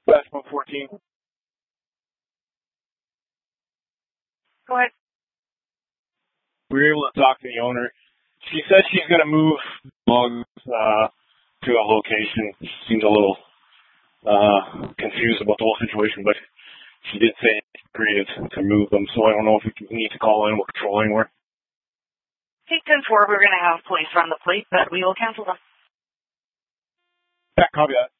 Basketball 14. Go ahead. We were able to talk to the owner. She said she's going to move dogs to a location. She seems a little confused about the whole situation, but she did say it's creative to move them, so I don't know if we need to call in what patrol anywhere. Take 10-4, we're going to have police run the plate, but we will cancel them. Yeah, copy that.